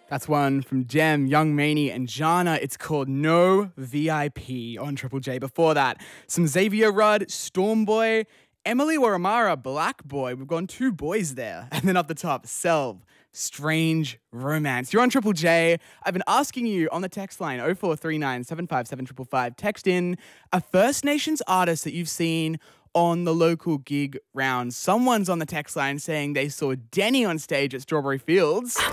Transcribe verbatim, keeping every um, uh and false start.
That's one from Jem, Young Maney, and Jana. It's called No V I P on Triple J. Before that, some Xavier Rudd, Stormboy, Emily Waramara, Black Boy. We've gone two boys there. And then up the top, Selv, Strange Romance. You're on Triple J. I've been asking you on the text line oh four three nine, seven five seven, five five five. Text in a First Nations artist that you've seen on the local gig round. Someone's on the text line saying they saw Denny on stage at Strawberry Fields.